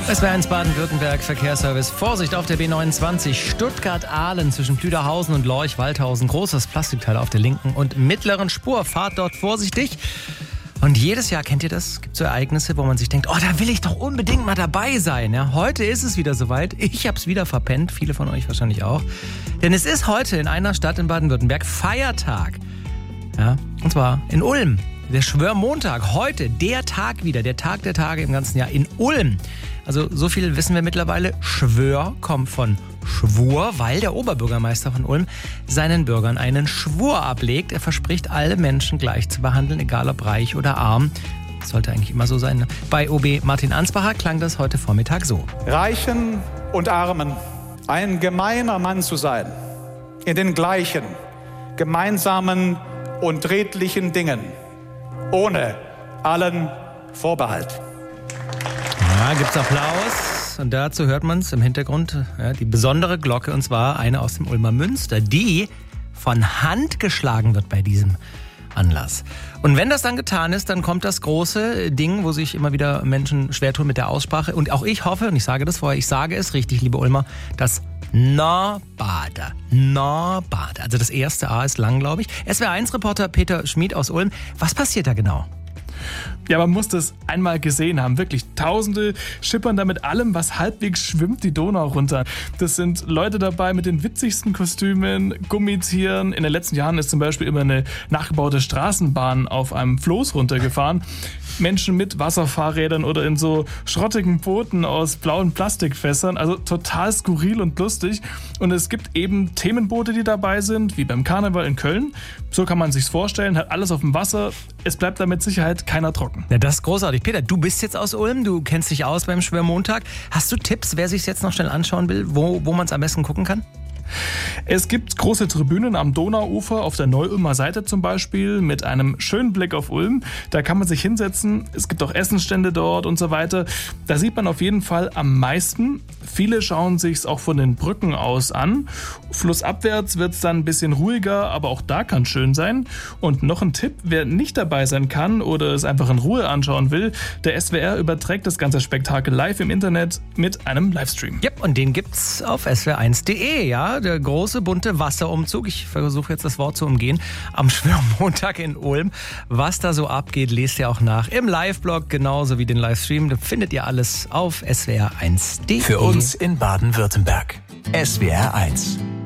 SWR1 Baden-Württemberg Verkehrsservice. Vorsicht auf der B29 Stuttgart-Ahlen zwischen Plüderhausen und Lorch-Waldhausen. Großes Plastikteil auf der linken und mittleren Spur. Fahrt dort vorsichtig. Und jedes Jahr, kennt ihr das? Gibt so Ereignisse, wo man sich denkt, oh, da will ich doch unbedingt mal dabei sein. Ja, heute ist es wieder soweit. Ich habe es wieder verpennt. Viele von euch wahrscheinlich auch. Denn es ist heute in einer Stadt in Baden-Württemberg Feiertag. Ja, und zwar in Ulm. Der Schwörmontag, heute der Tag wieder, der Tag der Tage im ganzen Jahr in Ulm. Also so viel wissen wir mittlerweile. Schwör kommt von Schwur, weil der Oberbürgermeister von Ulm seinen Bürgern einen Schwur ablegt. Er verspricht, alle Menschen gleich zu behandeln, egal ob reich oder arm. Das sollte eigentlich immer so sein. Bei OB Martin Ansbacher klang das heute Vormittag so. Reichen und Armen, ein gemeiner Mann zu sein, in den gleichen, gemeinsamen und redlichen Dingen, ohne allen Vorbehalt. Ja, gibt's Applaus. Und dazu hört man es im Hintergrund, ja, die besondere Glocke, und zwar eine aus dem Ulmer Münster, die von Hand geschlagen wird bei diesem Anlass. Und wenn das dann getan ist, dann kommt das große Ding, wo sich immer wieder Menschen schwer tun mit der Aussprache. Und auch ich hoffe, und ich sage das vorher, ich sage es richtig, liebe Ulmer, das Norbader. Norbader. Also das erste A ist lang, glaube ich. SWR1-Reporter Peter Schmid aus Ulm. Was passiert da genau? Ja, man muss das einmal gesehen haben. Wirklich, Tausende schippern da mit allem, was halbwegs schwimmt, die Donau runter. Das sind Leute dabei mit den witzigsten Kostümen, Gummitieren. In den letzten Jahren ist zum Beispiel immer eine nachgebaute Straßenbahn auf einem Floß runtergefahren. Menschen mit Wasserfahrrädern oder in so schrottigen Booten aus blauen Plastikfässern. Also total skurril und lustig. Und es gibt eben Themenboote, die dabei sind, wie beim Karneval in Köln. So kann man sich's vorstellen, hat alles auf dem Wasser. Es bleibt da mit Sicherheit keiner trocken. Ja, das ist großartig. Peter, du bist jetzt aus Ulm, du kennst dich aus beim Schwörmontag. Hast du Tipps, wer sich's jetzt noch schnell anschauen will, wo man es am besten gucken kann? Es gibt große Tribünen am Donauufer, auf der Neu-Ulmer Seite zum Beispiel, mit einem schönen Blick auf Ulm. Da kann man sich hinsetzen. Es gibt auch Essensstände dort und so weiter. Da sieht man auf jeden Fall am meisten. Viele schauen sich's auch von den Brücken aus an. Flussabwärts wird's dann ein bisschen ruhiger, aber auch da kann schön sein. Und noch ein Tipp, wer nicht dabei sein kann oder es einfach in Ruhe anschauen will, der SWR überträgt das ganze Spektakel live im Internet mit einem Livestream. Yep, und den gibt's auf swr1.de, ja. Der große bunte Wasserumzug, ich versuche jetzt das Wort zu umgehen, am Schwörmontag in Ulm. Was da so abgeht, lest ihr auch nach im Live-Blog, genauso wie den Livestream. Da findet ihr alles auf swr1.de. Für uns in Baden-Württemberg. SWR1.